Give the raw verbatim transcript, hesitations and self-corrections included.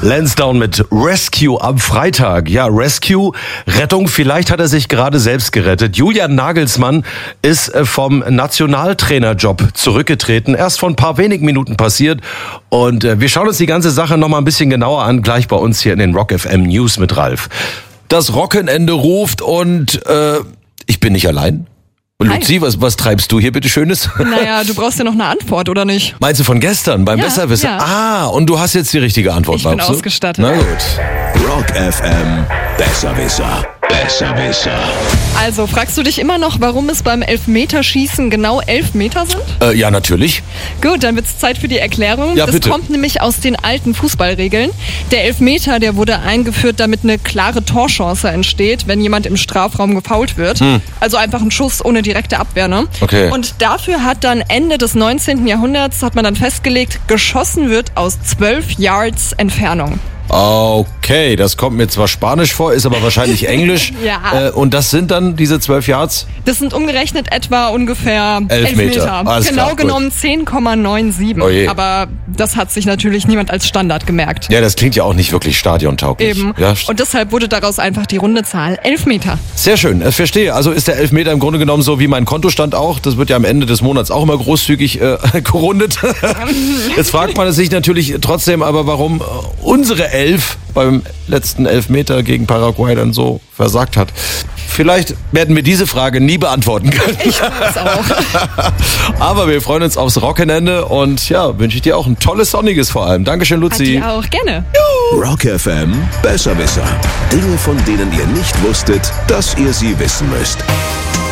Lansdowne mit Rescue am Freitag. Ja, Rescue, Rettung, vielleicht hat er sich gerade selbst gerettet. Julian Nagelsmann ist vom Nationaltrainerjob zurückgetreten. Erst vor ein paar wenigen Minuten passiert. Und wir schauen uns die ganze Sache nochmal ein bisschen genauer an, gleich bei uns hier in den Rock F M News mit Ralf. Das Rockenende ruft und äh, ich bin nicht allein. Und Luzi, was, was treibst du hier bitte Schönes? Naja, du brauchst ja noch eine Antwort, oder nicht? Meinst du von gestern, beim Ja, Besserwisser? ja. Ah, und du hast jetzt die richtige Antwort, Ich bin glaubst du? ausgestattet. Na gut. Rock F M Besserwisser. Besserwisser. Also, fragst du dich immer noch, warum es beim Elfmeterschießen genau elf Meter sind? Äh, ja, natürlich. Gut, dann wird's Zeit für die Erklärung. Ja, das bitte. kommt nämlich aus den alten Fußballregeln. Der Elfmeter, der wurde eingeführt, damit eine klare Torchance entsteht, wenn jemand im Strafraum gefoult wird. Hm. Also einfach ein Schuss ohne direkte Abwehr, ne? Okay. Und dafür hat dann Ende des neunzehnten Jahrhunderts, hat man dann festgelegt, geschossen wird aus zwölf Yards Entfernung. Okay, das kommt mir zwar Spanisch vor, ist aber wahrscheinlich Englisch. Ja. Äh, und das sind dann diese zwölf Yards? Das sind umgerechnet etwa ungefähr Elf elf Meter. Meter. Alles genau klar, gut. genommen zehn Komma siebenundneunzig. Oh je. Aber das hat sich natürlich niemand als Standard gemerkt. Ja, das klingt ja auch nicht wirklich stadiontauglich. Eben. Ja, Und deshalb wurde daraus einfach die runde Zahl elf Meter. sehr schön, ich verstehe. Also ist der Elfmeter im Grunde genommen so wie mein Kontostand auch. Das wird ja am Ende des Monats auch immer großzügig äh, gerundet. Jetzt fragt man sich natürlich trotzdem aber, warum äh, unsere Elf beim letzten Elfmeter gegen Paraguay dann so versagt hat. Vielleicht werden wir diese Frage nie beantworten können. Ich weiß auch. Aber wir freuen uns aufs Rockenende und ja, wünsche ich dir auch ein tolles Sonniges vor allem. Dankeschön, Hat Luzi. die auch gerne. Rock F M Besserwisser. Dinge, von denen ihr nicht wusstet, dass ihr sie wissen müsst.